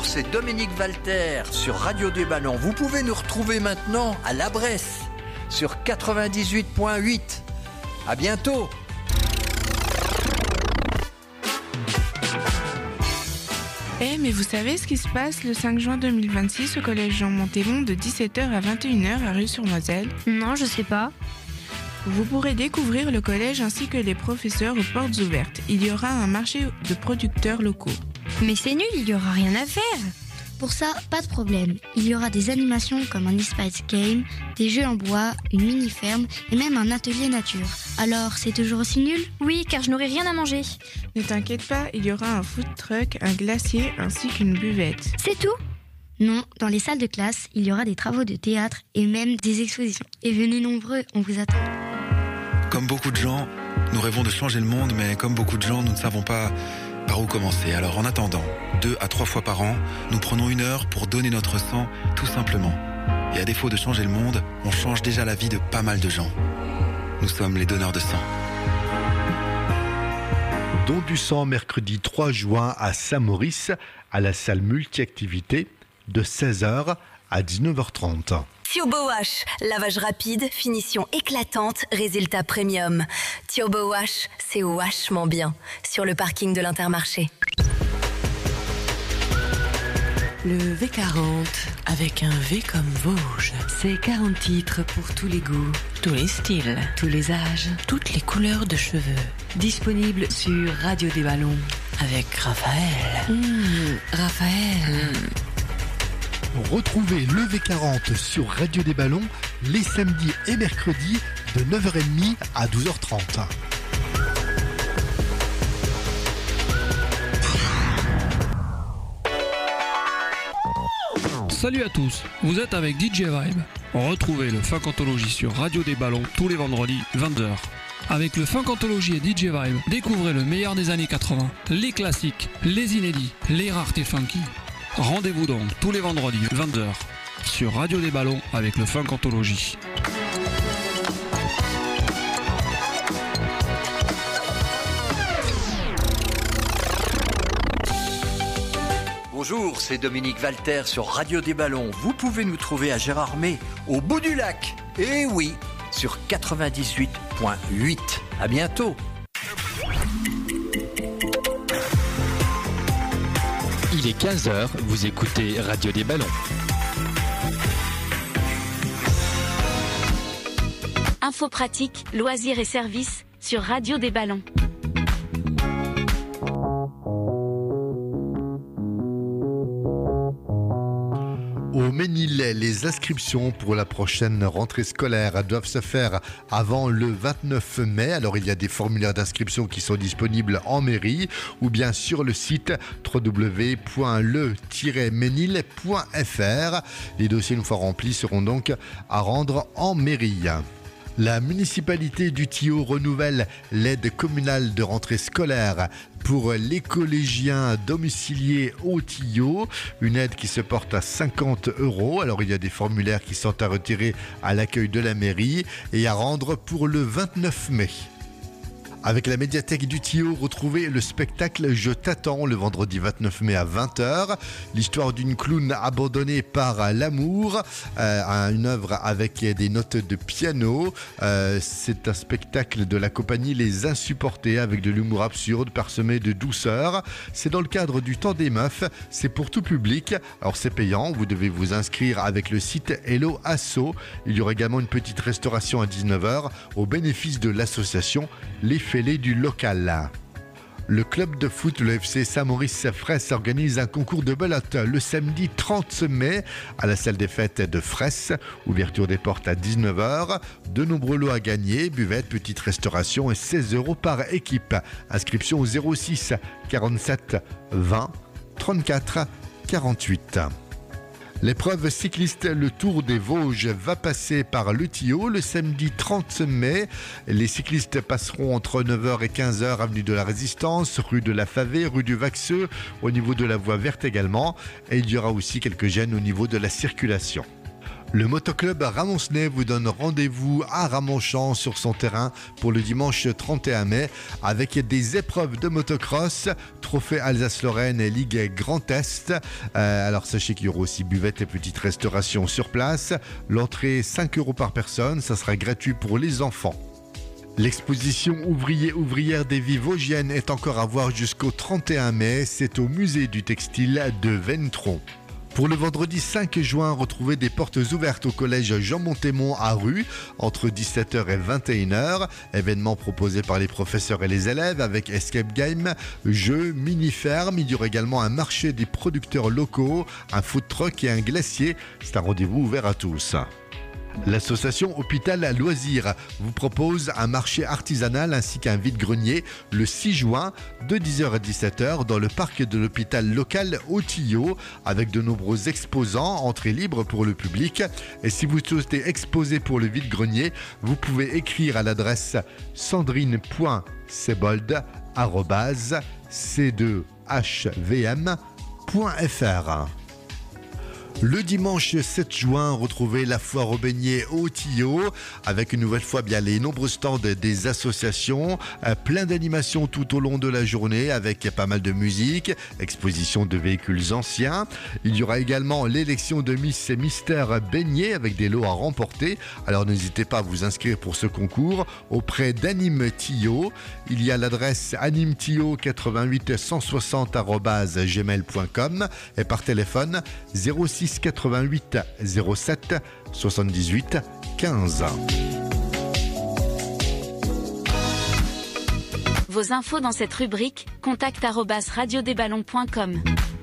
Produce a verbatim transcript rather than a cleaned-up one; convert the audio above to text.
c'est Dominique Walter sur Radio des Ballons. Vous pouvez nous retrouver maintenant à La Bresse sur quatre-vingt-dix-huit point huit. À bientôt. Eh, mais vous savez ce qui se passe le cinq juin deux mille vingt-six au collège Jean Montémont de dix-sept heures à vingt et une heures à Rue-sur-Moselle? Non, je sais pas. Vous pourrez découvrir le collège ainsi que les professeurs aux portes ouvertes. Il y aura un marché de producteurs locaux. Mais c'est nul, il y aura rien à faire. Pour ça, pas de problème. Il y aura des animations comme un e-spice game, des jeux en bois, une mini-ferme et même un atelier nature. Alors, c'est toujours aussi nul? Oui, car je n'aurai rien à manger. Ne t'inquiète pas, il y aura un food truck, un glacier ainsi qu'une buvette. C'est tout? Non, dans les salles de classe, il y aura des travaux de théâtre et même des expositions. Et venez nombreux, on vous attend. Comme beaucoup de gens, nous rêvons de changer le monde, mais comme beaucoup de gens, nous ne savons pas par où commencer. Alors en attendant, deux à trois fois par an, nous prenons une heure pour donner notre sang, tout simplement. Et à défaut de changer le monde, on change déjà la vie de pas mal de gens. Nous sommes les donneurs de sang. Don du sang, mercredi trois juin à Saint-Maurice, à la salle multi-activité, de seize heures à dix-neuf heures trente. Turbo Wash, lavage rapide, finition éclatante, résultat premium. Turbo Wash, c'est vachement bien. Sur le parking de l'Intermarché. Le V quarante, avec un V comme Vosges. C'est quarante titres pour tous les goûts, tous les styles, tous les âges, toutes les couleurs de cheveux. Disponible sur Radio des Ballons, avec Raphaël. Mmh, Raphaël. Mmh. Retrouvez le V quarante sur Radio des Ballons les samedis et mercredis de neuf heures trente à douze heures trente. Salut à tous, vous êtes avec D J Vibe. Retrouvez le Funk Anthologie sur Radio des Ballons tous les vendredis vingt heures. Avec le Funk Anthologie et D J Vibe, découvrez le meilleur des années quatre-vingts, les classiques, les inédits, les raretés funky. Rendez-vous donc tous les vendredis vingt heures sur Radio des Ballons avec le Funk Anthologie. Bonjour, c'est Dominique Walter sur Radio des Ballons. Vous pouvez nous trouver à Gérardmer, au bout du lac. Et oui, sur quatre-vingt-dix-huit point huit. À bientôt. Il est quinze heures, vous écoutez Radio des Ballons. Infos pratiques, loisirs et services sur Radio des Ballons. Au Ménil, les inscriptions pour la prochaine rentrée scolaire doivent se faire avant le vingt-neuf mai. Alors il y a des formulaires d'inscription qui sont disponibles en mairie ou bien sur le site w w w point le tiret ménil point f r. Les dossiers une fois remplis seront donc à rendre en mairie. La municipalité du Thillot renouvelle l'aide communale de rentrée scolaire pour les collégiens domiciliés au Thillot. Une aide qui se porte à cinquante euros. Alors il y a des formulaires qui sont à retirer à l'accueil de la mairie et à rendre pour le vingt-neuf mai. Avec la médiathèque du Thillot, retrouvez le spectacle Je t'attends le vendredi vingt-neuf mai à vingt heures. L'histoire d'une clown abandonnée par l'amour, euh, une œuvre avec des notes de piano. Euh, c'est un spectacle de la compagnie Les Insupportés avec de l'humour absurde parsemé de douceur. C'est dans le cadre du Temps des Meufs, c'est pour tout public. Alors c'est payant, vous devez vous inscrire avec le site Hello Asso. Il y aura également une petite restauration à dix-neuf heures au bénéfice de l'association Les Fêlés du local. Le club de foot, le F C Saint-Maurice-Fraisse, organise un concours de belote le samedi trente mai à la salle des fêtes de Fraisse. Ouverture des portes à dix-neuf heures. De nombreux lots à gagner, buvette, petite restauration et seize euros par équipe. Inscription au zéro six quarante-sept vingt trente-quatre quarante-huit. L'épreuve cycliste Le Tour des Vosges va passer par le Thillot le samedi trente mai. Les cyclistes passeront entre neuf heures et quinze heures avenue de la Résistance, rue de la Favée, rue du Vaxeux, au niveau de la voie verte également. Et il y aura aussi quelques gênes au niveau de la circulation. Le motoclub Ramoncenais vous donne rendez-vous à Ramonchamp sur son terrain pour le dimanche trente et un mai avec des épreuves de motocross, trophée Alsace-Lorraine et Ligue Grand Est. Euh, alors sachez qu'il y aura aussi buvette et petite restauration sur place. L'entrée cinq euros par personne, ça sera gratuit pour les enfants. L'exposition ouvrier-ouvrière des vies vosgiennes est encore à voir jusqu'au trente et un mai. C'est au musée du textile de Ventron. Pour le vendredi cinq juin, retrouvez des portes ouvertes au collège Jean Montémont à Rue entre dix-sept heures et vingt et une heures. Événement proposé par les professeurs et les élèves avec escape game, jeux, mini-ferme. Il y aura également un marché des producteurs locaux, un food truck et un glacier. C'est un rendez-vous ouvert à tous. L'association Hôpital Loisirs vous propose un marché artisanal ainsi qu'un vide-grenier le six juin de dix heures à dix-sept heures dans le parc de l'hôpital local au Tillot avec de nombreux exposants, entrée libre pour le public. Et si vous souhaitez exposer pour le vide-grenier, vous pouvez écrire à l'adresse sandrine point sebold arobase c deux h v m point f r. Le dimanche sept juin, retrouvez la foire aux beignets au Tillot avec une nouvelle fois bien les nombreux stands des associations, euh, plein d'animations tout au long de la journée avec pas mal de musique, exposition de véhicules anciens. Il y aura également l'élection de Miss et Mister Beignet avec des lots à remporter. Alors n'hésitez pas à vous inscrire pour ce concours auprès d'Anime Tillot. Il y a l'adresse animetillot quatre-vingt-huit cent soixante arobase gmail point com et par téléphone zéro six quatre-vingt-huit zéro sept soixante-dix-huit quinze. Vos infos dans cette rubrique, contact arobase radiodesballons point com.